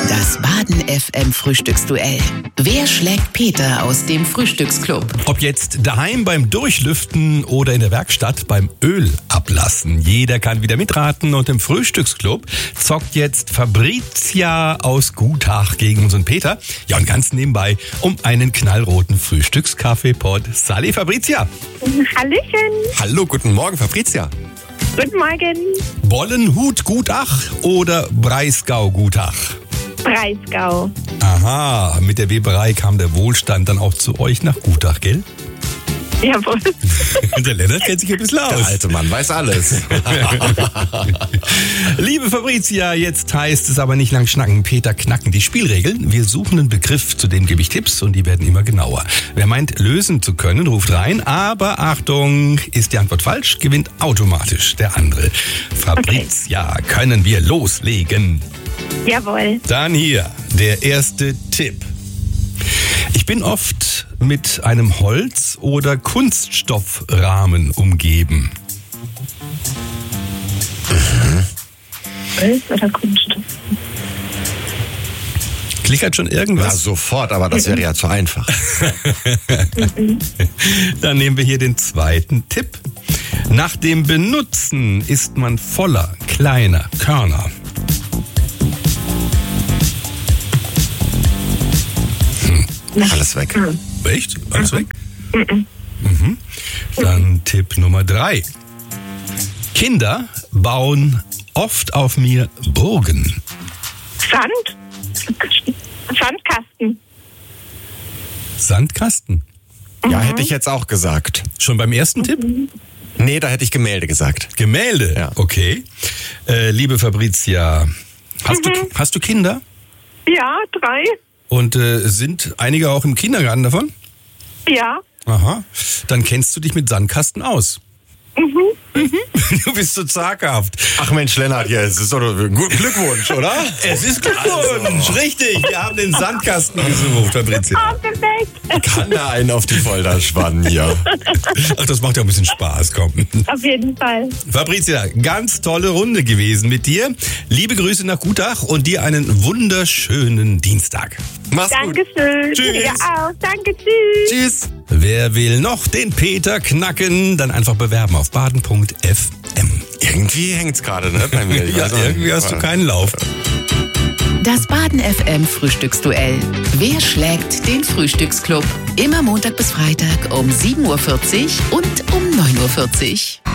Das Baden FM Frühstücksduell. Wer schlägt Peter aus dem Frühstücksclub? Ob jetzt daheim beim Durchlüften oder in der Werkstatt beim Öl ablassen. Jeder kann wieder mitraten und im Frühstücksclub zockt jetzt Fabrizia aus Gutach gegen unseren Peter. Ja, und ganz nebenbei um einen knallroten Frühstückskaffeepot. Sali Fabrizia. Hallöchen. Hallo, guten Morgen, Fabrizia. Guten Morgen. Bollenhut Gutach oder Breisgau Gutach? Breisgau. Aha, mit der Weberei kam der Wohlstand dann auch zu euch nach Gutach, gell? Jawohl. Der Lennart kennt sich ein bisschen aus. Der alte Mann weiß alles. Liebe Fabrizia, jetzt heißt es aber nicht lang schnacken, Peter knacken die Spielregeln. Wir suchen einen Begriff, zu dem gebe ich Tipps und die werden immer genauer. Wer meint, lösen zu können, ruft rein. Aber Achtung, ist die Antwort falsch, gewinnt automatisch der andere. Fabrizia, können wir loslegen? Jawohl. Dann hier der erste Tipp. Ich bin oft mit einem Holz- oder Kunststoffrahmen umgeben. Holz oder Kunststoff? Klickert schon Ja, irgendwas? sofort, aber das wäre ja zu einfach. Dann nehmen wir hier den zweiten Tipp. Nach dem Benutzen ist man voller kleiner Körner. Alles weg. Echt? Alles weg? Mhm. Dann Tipp Nummer 3. Kinder bauen oft auf mir Burgen. Sand? Sandkasten. Sandkasten. Ja, hätte ich jetzt auch gesagt. Schon beim ersten Tipp? Nee, da hätte ich Gemälde gesagt. Gemälde? Ja. Okay. Liebe Fabrizia, hast du Kinder? Ja, 3. Und sind einige auch im Kindergarten davon? Ja. Aha. Dann kennst du dich mit Sandkasten aus. Du bist so zaghaft. Ach Mensch, Lennart, ja, es ist doch ein Glückwunsch, oder? Es ist Glückwunsch, richtig. Wir haben den Sandkasten gesucht, Fabrizia. Oh, perfekt. Kann da einen auf die Folter spannen hier. Ach, das macht ja ein bisschen Spaß, komm. Auf jeden Fall. Fabrizia, ganz tolle Runde gewesen mit dir. Liebe Grüße nach Gutach und dir einen wunderschönen Dienstag. Mach's gut. Dankeschön. Tschüss. Ja auch. Danke, tschüss. Tschüss. Wer will noch den Peter knacken, dann einfach bewerben auf baden.fm. Irgendwie hängt's gerade, ne, bei mir. Ich Ja, weiß auch nicht. irgendwie hast du keinen Lauf. Das Baden FM Frühstücksduell. Wer schlägt den Frühstücksclub? Immer Montag bis Freitag um 7.40 Uhr und um 9.40 Uhr.